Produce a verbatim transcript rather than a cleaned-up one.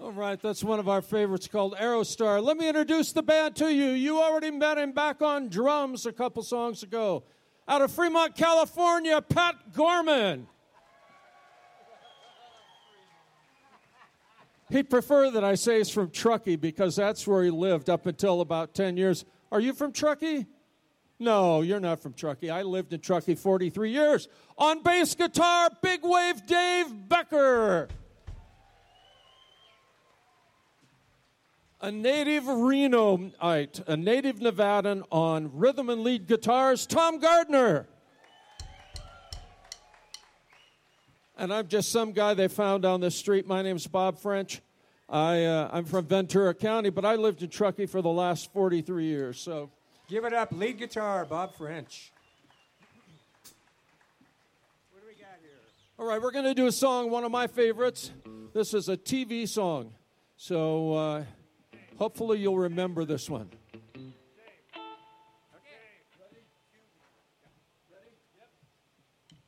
All right, that's one of our favorites called Aerostar. Let me introduce the band to you. You already met him back on drums a couple songs ago. Out of Fremont, California, Pat Gorman. He'd prefer that I say he's from Truckee because that's where he lived up until about ten years. Are you from Truckee? No, you're not from Truckee. I lived in Truckee forty-three years. On bass guitar, Big Wave Dave Becker. A native Renoite, a native Nevadan on rhythm and lead guitars, Tom Gardner. And I'm just some guy they found down the street. My name's Bob French. I, uh, I'm from Ventura County, but I lived in Truckee for the last forty-three years. So, give it up, lead guitar, Bob French. What do we got here? All right, we're going to do a song, one of my favorites. This is a T V song. So, uh, hopefully you'll remember this one.